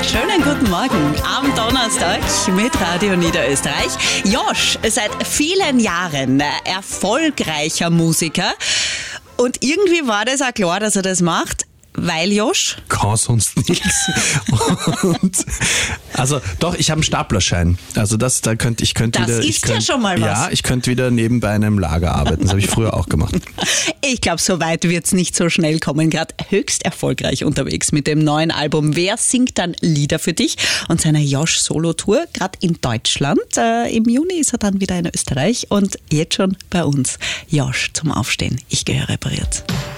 Schönen guten Morgen am Donnerstag mit Radio Niederösterreich. Josh, seit vielen Jahren erfolgreicher Musiker. Und irgendwie war das auch klar, dass er das macht. Weil, Josh? Kann sonst nichts. Also doch, ich habe einen Staplerschein. Also ich könnte ja schon mal was. Ja, ich könnte wieder nebenbei einem Lager arbeiten. Das habe ich früher auch gemacht. Ich glaube, so weit wird es nicht so schnell kommen. Gerade höchst erfolgreich unterwegs mit dem neuen Album Wer singt dann Lieder für dich? Und seiner Josh-Solo-Tour, gerade in Deutschland. Im Juni ist er dann wieder in Österreich und jetzt schon bei uns. Josh zum Aufstehen. Ich gehöre repariert.